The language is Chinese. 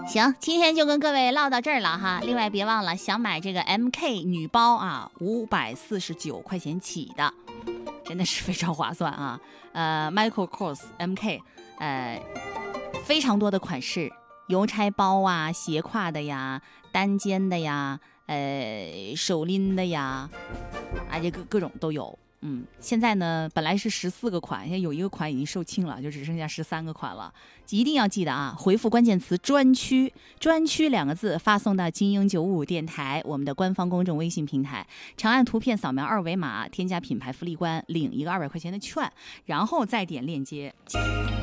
行，今天就跟各位唠到这儿了哈。另外别忘了，想买这个 MK 女包啊，549块钱起的，真的是非常划算啊。Michael Kors MK，非常多的款式，邮差包啊，斜挎的呀，单肩的呀，手拎的呀，这各种都有。现在呢，本来是14个款，现在有一个款已经售罄了，就只剩下13个款了。一定要记得啊，回复关键词专区2个字，发送到精英955电台我们的官方公众微信平台，长按图片扫描2维码，添加品牌福利官，领一个200块钱的券，然后再点链接。